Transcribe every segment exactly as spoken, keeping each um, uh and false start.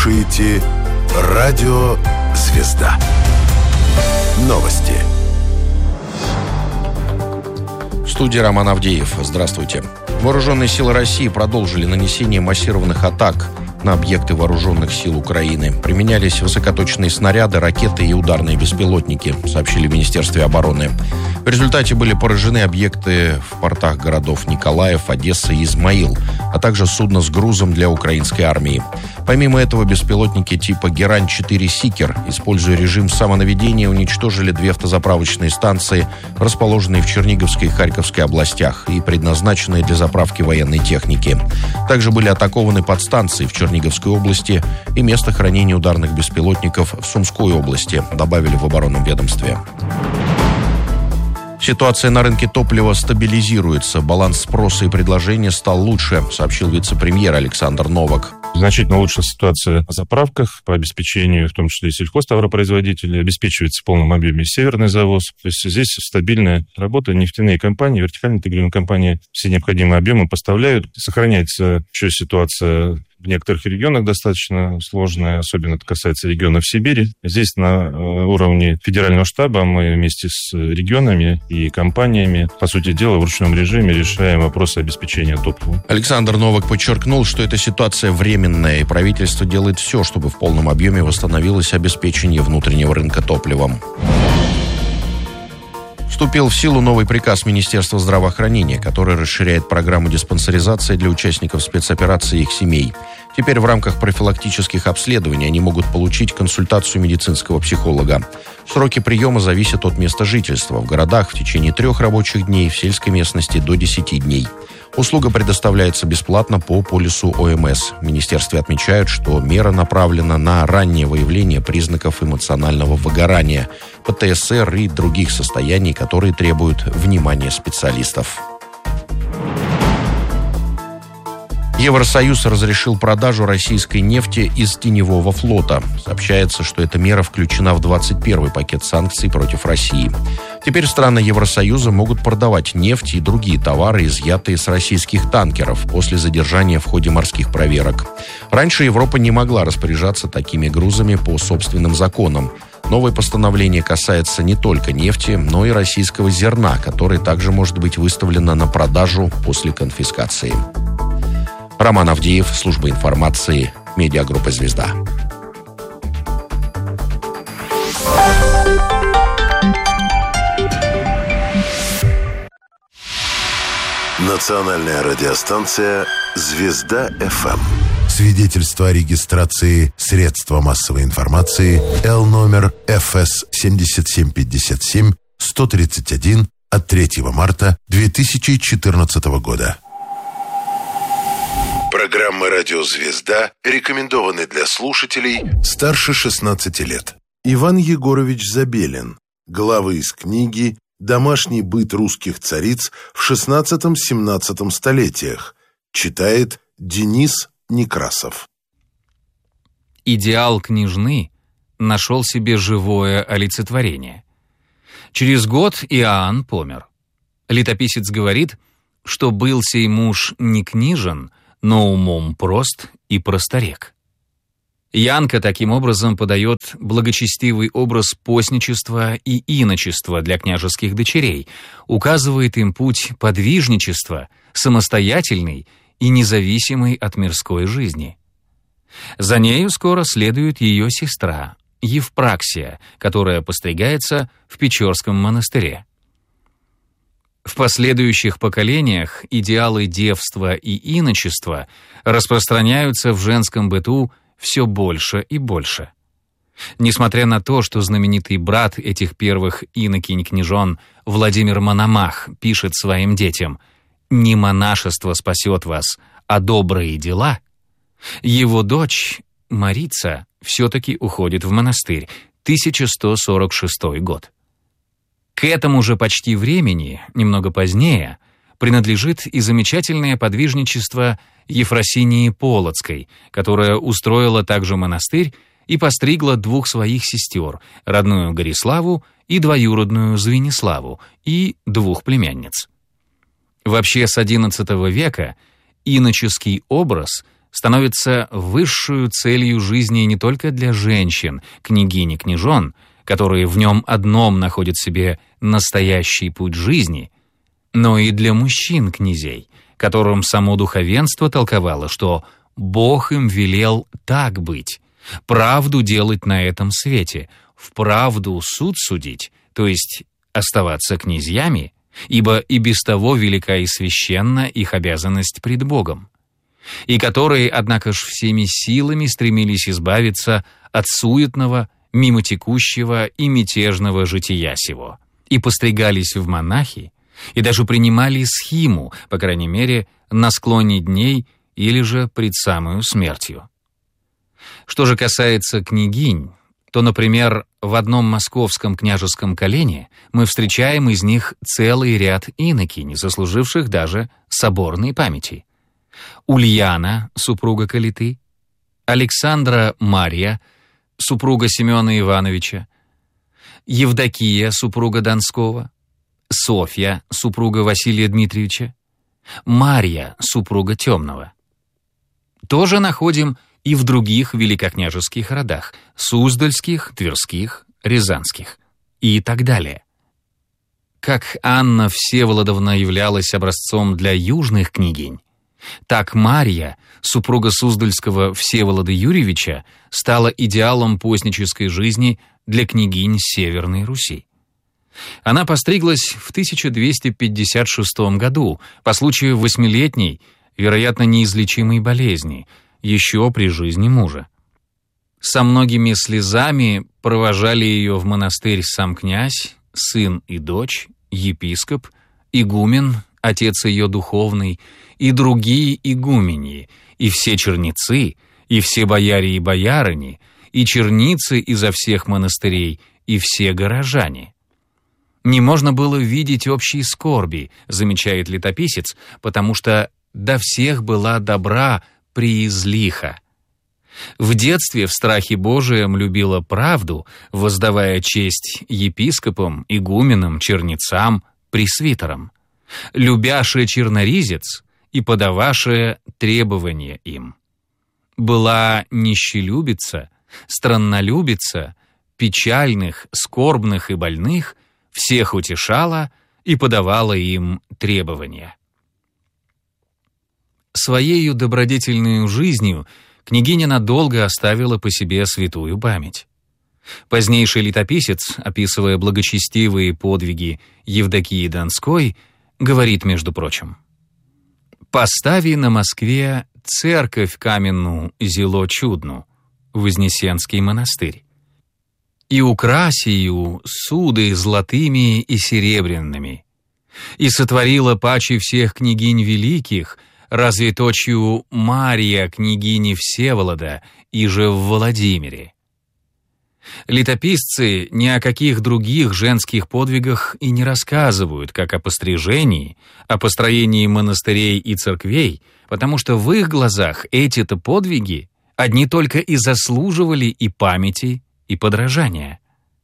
слушаете Радио «Звезда». Новости. В студии Роман Авдеев. Здравствуйте. Вооруженные силы России продолжили нанесение массированных атак на объекты вооруженных сил Украины. Применялись высокоточные снаряды, ракеты и ударные беспилотники, сообщили в Министерстве обороны. В результате были поражены объекты в портах городов Николаев, Одесса и Измаил, а также судно с грузом для украинской армии. Помимо этого, беспилотники типа Герань четыре Сикер, используя режим самонаведения, уничтожили две автозаправочные станции, расположенные в Черниговской и Харьковской областях и предназначенные для заправки военной техники. Также были атакованы подстанции в Черниговской области и место хранения ударных беспилотников в Сумской области, добавили в оборонном ведомстве. Ситуация на рынке топлива стабилизируется. Баланс спроса и предложения стал лучше, сообщил вице-премьер Александр Новак. Значительно улучшилась ситуация на заправках по обеспечению, в том числе и сельхозтоваропроизводителей. Обеспечивается в полном объеме северный завоз. То есть здесь стабильная работа. Нефтяные компании, вертикально интегрированные компании все необходимые объемы поставляют. Сохраняется еще ситуация в некоторых регионах достаточно сложная, особенно это касается регионов Сибири. Здесь на уровне федерального штаба мы вместе с регионами и компаниями, по сути дела, в ручном режиме решаем вопросы обеспечения топливом. Александр Новак подчеркнул, что эта ситуация временная, и правительство делает все, чтобы в полном объеме восстановилось обеспечение внутреннего рынка топливом. Вступил в силу новый приказ Министерства здравоохранения, который расширяет программу диспансеризации для участников спецоперации и их семей. Теперь в рамках профилактических обследований они могут получить консультацию медицинского психолога. Сроки приема зависят от места жительства. В городах в течение трех рабочих дней, в сельской местности до десяти дней. Услуга предоставляется бесплатно по полису О Эм Эс. В министерстве отмечают, что мера направлена на раннее выявление признаков эмоционального выгорания, Пэ Тэ Эс Эр и других состояний, которые требуют внимания специалистов. Евросоюз разрешил продажу российской нефти из теневого флота. Сообщается, что эта мера включена в двадцать первый пакет санкций против России. Теперь страны Евросоюза могут продавать нефть и другие товары, изъятые с российских танкеров, после задержания в ходе морских проверок. Раньше Европа не могла распоряжаться такими грузами по собственным законам. Новое постановление касается не только нефти, но и российского зерна, которое также может быть выставлено на продажу после конфискации. Роман Авдеев, служба информации, медиагруппа «Звезда». Национальная радиостанция «Звезда Эф Эм». Свидетельство о регистрации средства массовой информации Л номер Эф Эс семь семь пять семь сто тридцать один от третьего марта две тысячи четырнадцатого года. Программа «Радио Звезда» рекомендованы для слушателей старше шестнадцати лет. Иван Егорович Забелин. Главы из книги «Домашний быт русских цариц в шестнадцатом-семнадцатом столетиях». Читает Денис Некрасов. Идеал княжны нашел себе живое олицетворение. Через год Иоанн помер. Летописец говорит, что был сей муж не книжен, но умом прост и просторек. Янка таким образом подает благочестивый образ постничества и иночества для княжеских дочерей, указывает им путь подвижничества, самостоятельный и независимый от мирской жизни. За нею скоро следует ее сестра, Евпраксия, которая постригается в Печорском монастыре. В последующих поколениях идеалы девства и иночества распространяются в женском быту все больше и больше. Несмотря на то, что знаменитый брат этих первых инокинь-княжон Владимир Мономах пишет своим детям «Не монашество спасет вас, а добрые дела», его дочь Марица все-таки уходит в монастырь, тысяча сто сорок шестой год. К этому же почти времени, немного позднее, принадлежит и замечательное подвижничество Ефросинии Полоцкой, которая устроила также монастырь и постригла двух своих сестер, родную Гориславу и двоюродную Звениславу, и двух племянниц. Вообще с одиннадцатого века иноческий образ становится высшую целью жизни не только для женщин, княгинь и княжон, которые в нем одном находят себе настоящий путь жизни, но и для мужчин-князей, которым само духовенство толковало, что Бог им велел так быть, правду делать на этом свете, вправду суд судить, то есть оставаться князьями, ибо и без того велика и священна их обязанность пред Богом, и которые, однако ж, всеми силами стремились избавиться от суетного, мимотекущего и мятежного жития сего, и постригались в монахи, и даже принимали схиму, по крайней мере, на склоне дней или же пред самою смертью. Что же касается княгинь, то, например, в одном московском княжеском колене мы встречаем из них целый ряд инокинь, заслуживших даже соборной памяти. Ульяна, супруга Калиты, Александра Марья, супруга Семена Ивановича, Евдокия, супруга Донского, Софья, супруга Василия Дмитриевича, Марья, супруга Темного. Тоже находим и в других великокняжеских родах – Суздальских, Тверских, Рязанских и так далее. Как Анна Всеволодовна являлась образцом для южных княгинь, так Марья, супруга Суздальского Всеволода Юрьевича, стала идеалом постнической жизни для княгинь Северной Руси. Она постриглась в тысяча двести пятьдесят шестом году по случаю восьмилетней, вероятно, неизлечимой болезни, еще при жизни мужа. Со многими слезами провожали ее в монастырь сам князь, сын и дочь, епископ, игумен, отец ее духовный, и другие игуменьи, и все черницы, и все бояре и боярыни, и черницы изо всех монастырей, и все горожане. Не можно было видеть общей скорби, замечает летописец, потому что до всех была добра преизлиха. В детстве в страхе Божием любила правду, воздавая честь епископам, игуменам, черницам, пресвитерам, любяше черноризец и подаваше требования им. Была нищелюбица, страннолюбица, печальных, скорбных и больных, всех утешала и подавала им требования. Своею добродетельную жизнью княгиня надолго оставила по себе святую память. Позднейший летописец, описывая благочестивые подвиги Евдокии Донской, говорит, между прочим: «Постави на Москве церковь каменную зело чудну, Вознесенский монастырь, и украси ее суды золотыми и серебряными, и сотворила паче всех княгинь великих, разве точью Мария, княгини Всеволода, и же в Владимире». Летописцы ни о каких других женских подвигах и не рассказывают, как о пострижении, о построении монастырей и церквей, потому что в их глазах эти-то подвиги одни только и заслуживали и памяти, и подражания.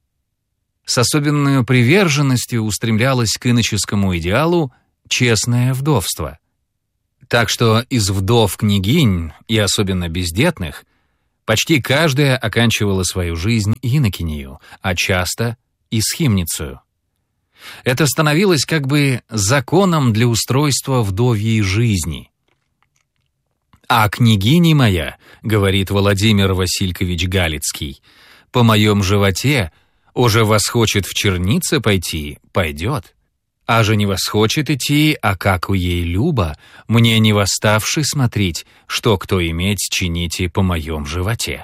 С особенной приверженностью устремлялось к иноческому идеалу честное вдовство. Так что из вдов-княгинь, и особенно бездетных, почти каждая оканчивала свою жизнь инокинею, а часто и схимницею. Это становилось как бы законом для устройства вдовьей жизни. «А княгиня моя, — говорит Владимир Василькович Галицкий, — по моем животе уже восхочет в чернице пойти, пойдет. А же не восхочет идти, а как у ей любо, мне не восставши смотреть, что кто иметь чините по моем животе».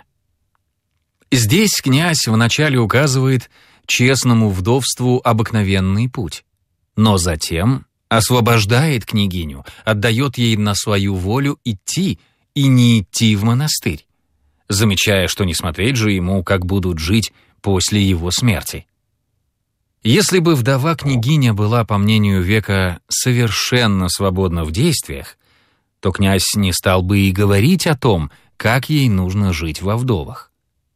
Здесь князь вначале указывает честному вдовству обыкновенный путь, но затем освобождает княгиню, отдает ей на свою волю идти и не идти в монастырь, замечая, что не смотреть же ему, как будут жить после его смерти. Если бы вдова-княгиня была, по мнению века, совершенно свободна в действиях, то князь не стал бы и говорить о том, как ей нужно жить во вдовах.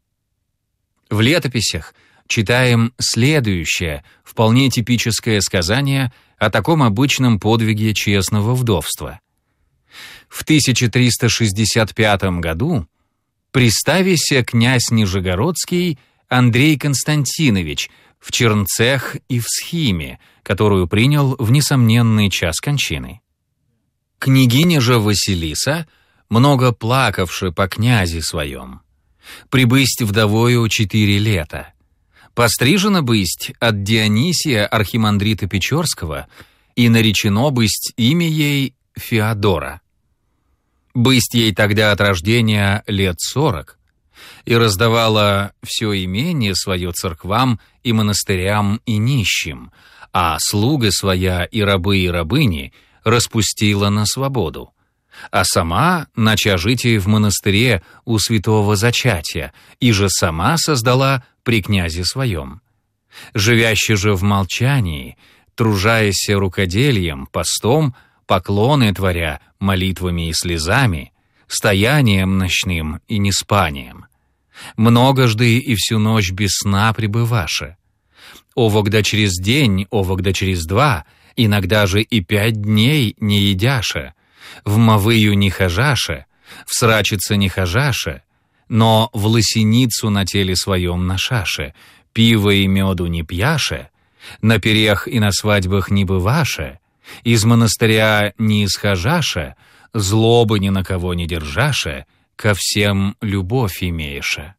В летописях читаем следующее, вполне типическое сказание о таком обычном подвиге честного вдовства. В тысяча триста шестьдесят пятом году приставися князь Нижегородский Андрей Константинович в чернцех и в схиме, которую принял в несомненный час кончины. Княгиня же Василиса, много плакавши по князе своем, прибысть вдовою четыре лета, пострижена бысть от Дионисия архимандрита Печорского и наречено бысть имя ей Феодора. Бысть ей тогда от рождения лет сорок, и раздавала все имение свое церквам и монастырям и нищим, а слуга своя и рабы и рабыни распустила на свободу, а сама нача жить в монастыре у святого зачатия, и же сама создала при князе своем. Живяще же в молчании, тружаясь рукодельем, постом, поклоны творя, молитвами и слезами, стоянием ночным и неспанием. Многожды и всю ночь без сна пребываше. Овогда через день, овогда через два, иногда же и пять дней не едяше, в мовыю не хожаше, в срачице не хожаше, но в лосиницу на теле своем ношаше, пива и меду не пьяше, на перех и на свадьбах не бываше, из монастыря не исхожаше, злобы ни на кого не держаше, ко всем любовь имееше.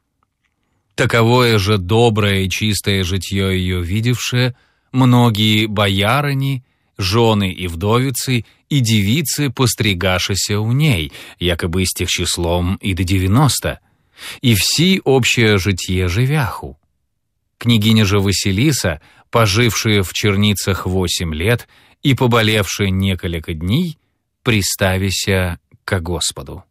Таковое же доброе и чистое житье ее видевшее, многие боярыни, жены и вдовицы, и девицы постригашися у ней, якобы с тех числом и до девяноста, и все общее житье живяху. Княгиня же Василиса, пожившая в черницах восемь лет и поболевшая неколека дней, приставися ко Господу.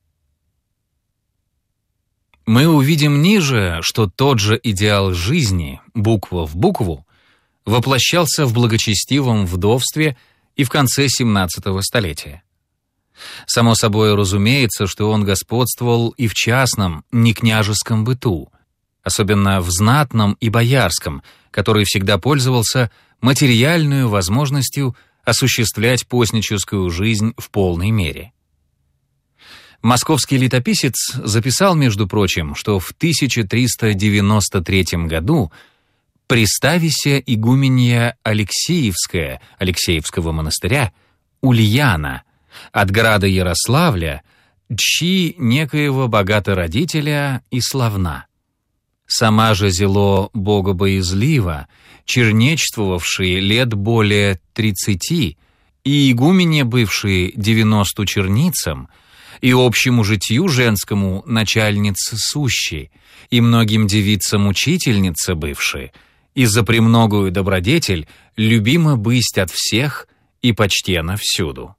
Мы увидим ниже, что тот же идеал жизни, буква в букву, воплощался в благочестивом вдовстве и в конце семнадцатого столетия. Само собой разумеется, что он господствовал и в частном, некняжеском быту, особенно в знатном и боярском, который всегда пользовался материальной возможностью осуществлять постническую жизнь в полной мере. Московский летописец записал, между прочим, что в тысяча триста девяносто третьем году приставися игуменья Алексеевская, Алексеевского монастыря, Ульяна, от града Ярославля, чьи некоего богатородителя и славна. Сама же зело богобоязлива, чернечествовавшие лет более тридцати, и игуменья бывшие девяносту черницам, и общему житью женскому начальница сущей, и многим девицам учительница бывшей, и за премногую добродетель любима бысть от всех и почтена всюду.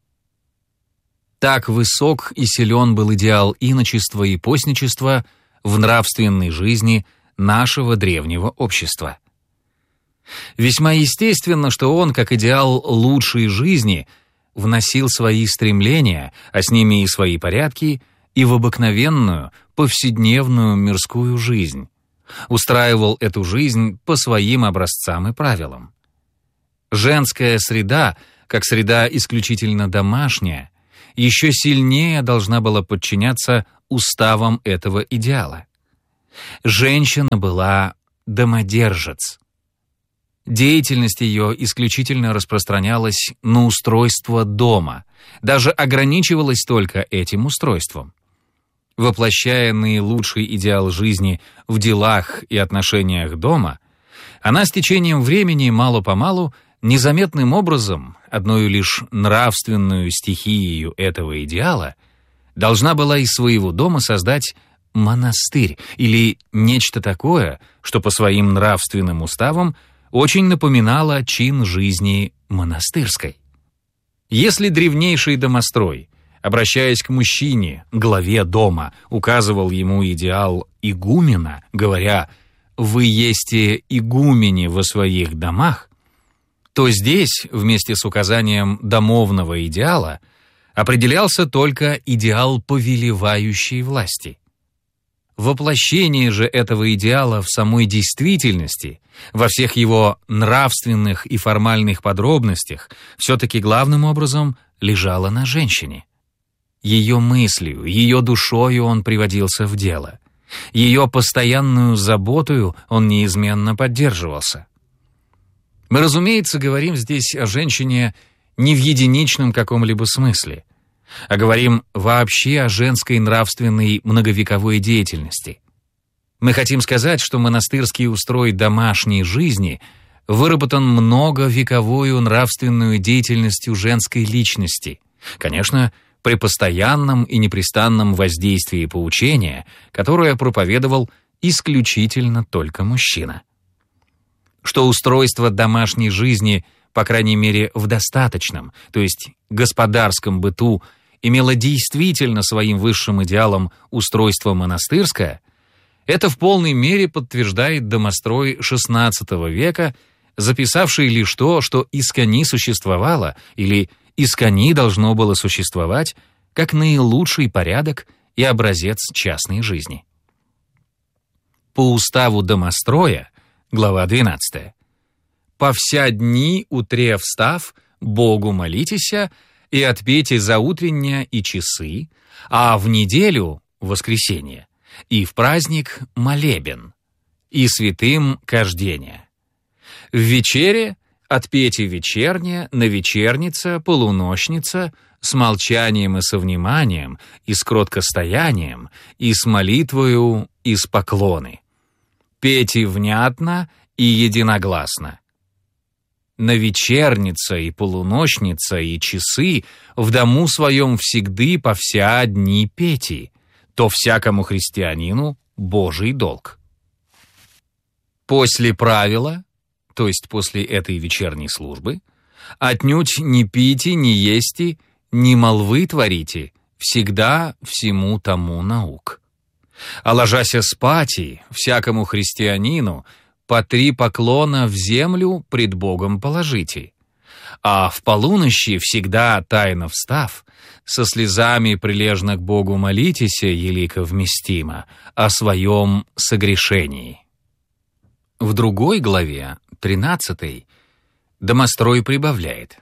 Так высок и силен был идеал иночества и постничества в нравственной жизни нашего древнего общества. Весьма естественно, что он, как идеал лучшей жизни, вносил свои стремления, а с ними и свои порядки, и в обыкновенную, повседневную мирскую жизнь, устраивал эту жизнь по своим образцам и правилам. Женская среда, как среда исключительно домашняя, еще сильнее должна была подчиняться уставам этого идеала. Женщина была домодержец. Деятельность ее исключительно распространялась на устройство дома, даже ограничивалась только этим устройством. Воплощая наилучший идеал жизни в делах и отношениях дома, она с течением времени мало-помалу незаметным образом, одною лишь нравственную стихией этого идеала, должна была из своего дома создать монастырь или нечто такое, что по своим нравственным уставам очень напоминало чин жизни монастырской. Если древнейший домострой, обращаясь к мужчине, главе дома, указывал ему идеал игумена, говоря «вы есте игумени во своих домах», то здесь, вместе с указанием домовного идеала, определялся только идеал повелевающей власти. Воплощение же этого идеала в самой действительности, во всех его нравственных и формальных подробностях, все-таки главным образом лежало на женщине. Ее мыслью, ее душою он приводился в дело. Ее постоянную заботою он неизменно поддерживался. Мы, разумеется, говорим здесь о женщине не в единичном каком-либо смысле, а говорим вообще о женской нравственной многовековой деятельности. Мы хотим сказать, что монастырский устрой домашней жизни выработан многовековую нравственную деятельностью женской личности, конечно, при постоянном и непрестанном воздействии поучения, которое проповедовал исключительно только мужчина. Что устройство домашней жизни, по крайней мере в достаточном, то есть господарском быту, имело действительно своим высшим идеалом устройство монастырское, это в полной мере подтверждает домострой шестнадцатого века, записавший лишь то, что искони существовало или искони должно было существовать как наилучший порядок и образец частной жизни. По уставу домостроя, глава двенадцатая, «По вся дни утре встав, Богу молитеся, и отпейте заутрення и часы, а в неделю, воскресенье, и в праздник молебен, и святым кождение. В вечере отпейте вечерне, на вечерница, полуночница, с молчанием и со вниманием, и с кроткостоянием, и с молитвою, и с поклоны. Пейте внятно и единогласно. На вечерница и полуночница и часы в дому своем всегды по вся дни пейте, то всякому христианину Божий долг». После правила, то есть после этой вечерней службы, отнюдь не пейте, не есте, не молвы творите, всегда всему тому наук. А ложася спати, всякому христианину по три поклона в землю пред Богом положите, а в полунощи всегда тайно встав, со слезами прилежно к Богу молитеся, елико вместимо, о своем согрешении». В другой главе, тринадцатой, домострой прибавляет: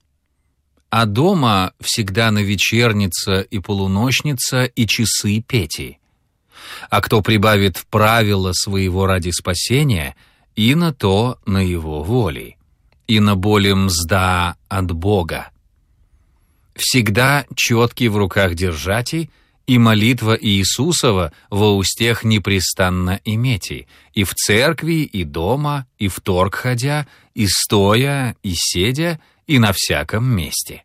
«А дома всегда на вечерница и полуночница и часы пейте. А кто прибавит в правила своего ради спасения, и на то на его воле, и на боле мзда от Бога. Всегда четки в руках держати, и молитва Иисусова во устех непрестанно имейте, и в церкви, и дома, и в торг ходя, и стоя, и седя, и на всяком месте.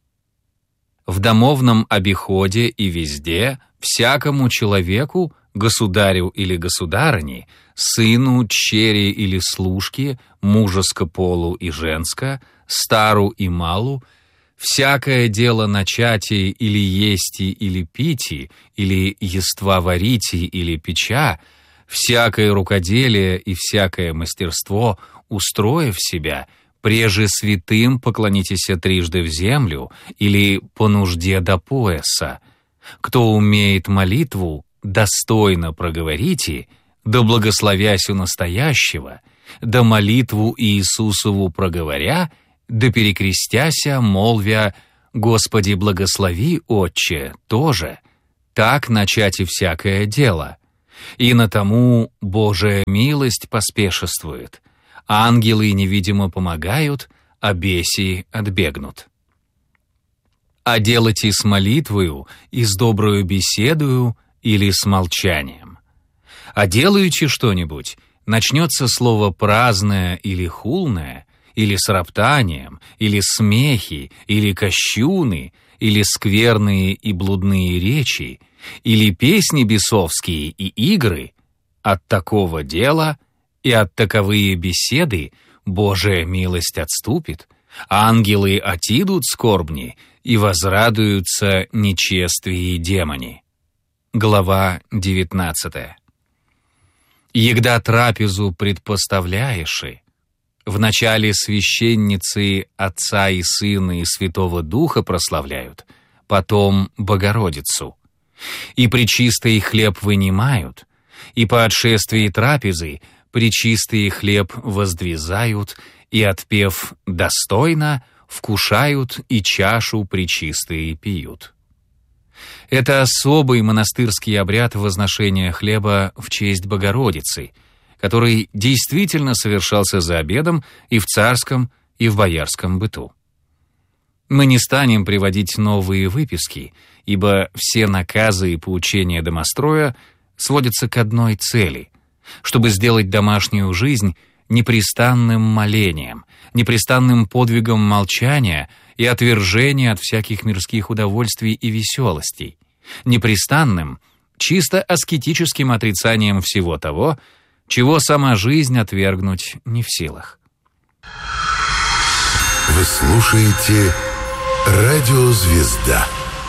В домовном обиходе и везде всякому человеку, государю или государыне, сыну, чере или служке, мужеско полу и женско, стару и малу, всякое дело начати или ести или пити, или ества варити или печа, всякое рукоделие и всякое мастерство, устроив себя, преже святым поклонитесь трижды в землю или по нужде до пояса. Кто умеет молитву, достойно проговорите, да благословясь у настоящего, да молитву Иисусову проговоря, да перекрестяся, молвя: «Господи, благослови, Отче», тоже, так начати всякое дело. И на тому Божия милость поспешествует, ангелы невидимо помогают, а беси отбегнут. А делайте с молитвою и с доброю беседою или с молчанием. А делаючи что-нибудь, начнется слово праздное или хулное, или с роптанием, или смехи, или кощуны, или скверные и блудные речи, или песни бесовские и игры, от такого дела и от таковые беседы Божия милость отступит, ангелы отидут скорбни и возрадуются нечестивые демони. Глава девятнадцатая. Егда трапезу предпоставляеши, вначале священницы Отца и Сына и Святого Духа прославляют, потом Богородицу. И пречистый хлеб вынимают, и по отшествии трапезы пречистый хлеб воздвизают, и, отпев достойно, вкушают и чашу пречистые пьют. Это особый монастырский обряд возношения хлеба в честь Богородицы, который действительно совершался за обедом и в царском, и в боярском быту. Мы не станем приводить новые выписки, ибо все наказы и поучения домостроя сводятся к одной цели — чтобы сделать домашнюю жизнь непрестанным молением, непрестанным подвигом молчания и отвержения от всяких мирских удовольствий и веселостей, непрестанным, чисто аскетическим отрицанием всего того, чего сама жизнь отвергнуть не в силах. Вы слушаете «Радио Звезда».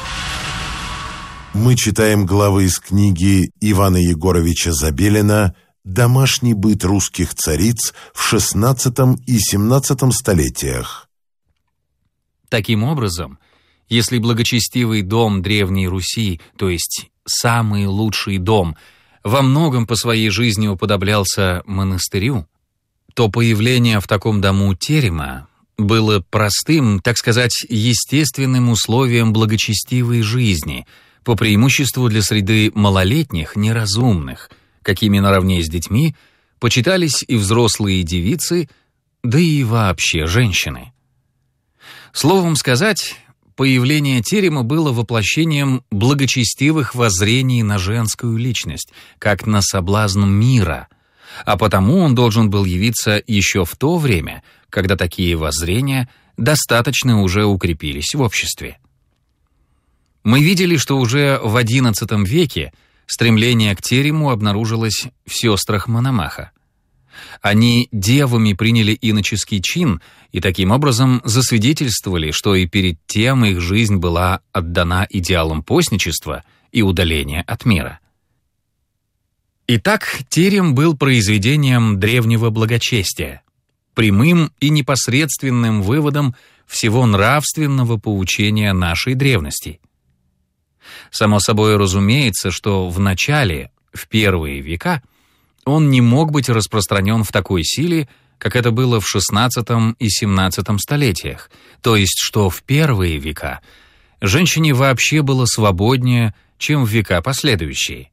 Мы читаем главы из книги Ивана Егоровича Забелина «Домашний быт русских цариц в шестнадцатом и семнадцатом столетиях». Таким образом, если благочестивый дом Древней Руси, то есть самый лучший дом, во многом по своей жизни уподоблялся монастырю, то появление в таком дому терема было простым, так сказать, естественным условием благочестивой жизни, по преимуществу для среды малолетних, неразумных, какими наравне с детьми почитались и взрослые девицы, да и вообще женщины. Словом сказать, появление терема было воплощением благочестивых воззрений на женскую личность, как на соблазн мира, а потому он должен был явиться еще в то время, когда такие воззрения достаточно уже укрепились в обществе. Мы видели, что уже в одиннадцатом веке стремление к терему обнаружилось в сестрах Мономаха. Они девами приняли иноческий чин и таким образом засвидетельствовали, что и перед тем их жизнь была отдана идеалам постничества и удаления от мира. Итак, терем был произведением древнего благочестия, прямым и непосредственным выводом всего нравственного поучения нашей древности. Само собой разумеется, что в начале, в первые века, он не мог быть распространен в такой силе, как это было в шестнадцатом и семнадцатом столетиях, то есть что в первые века женщине вообще было свободнее, чем в века последующие.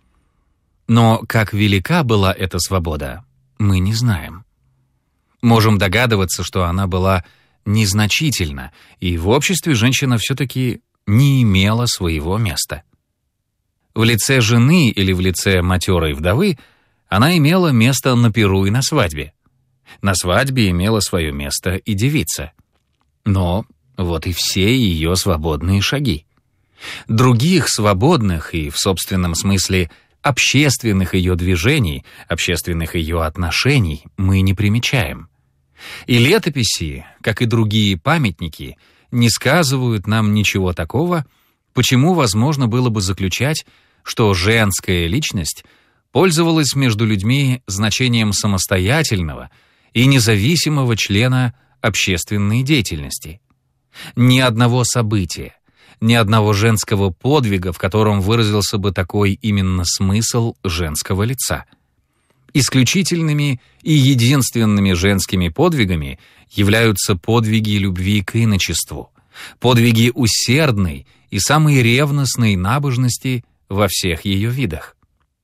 Но как велика была эта свобода, мы не знаем. Можем догадываться, что она была незначительна, и в обществе женщина все-таки не имела своего места. В лице жены или в лице матерой вдовы она имела место на пиру и на свадьбе. На свадьбе имела свое место и девица. Но вот и все ее свободные шаги. Других свободных и, в собственном смысле, общественных ее движений, общественных ее отношений мы не примечаем. И летописи, как и другие памятники, не сказывают нам ничего такого, почему возможно было бы заключать, что женская личность пользовалась между людьми значением самостоятельного и независимого члена общественной деятельности. Ни одного события, ни одного женского подвига, в котором выразился бы такой именно смысл женского лица. Исключительными и единственными женскими подвигами являются подвиги любви к иночеству, подвиги усердной и самой ревностной набожности во всех ее видах.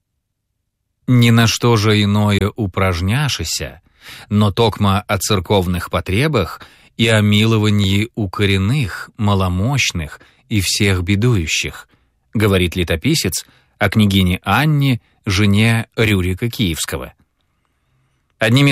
Ни на что же иное упражняшися, но токмо о церковных потребах и о миловании у коренных, маломощных и всех бедующих, говорит летописец о княгине Анне, жене Рюрика Киевского. Одними